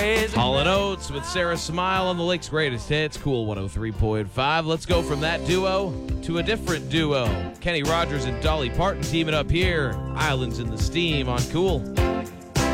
Hall & Oates with Sarah Smile on the Lake's Greatest Hits, Cool 103.5. Let's go from that duo to a different duo. Kenny Rogers and Dolly Parton teaming up here. Islands in the Steam on Cool.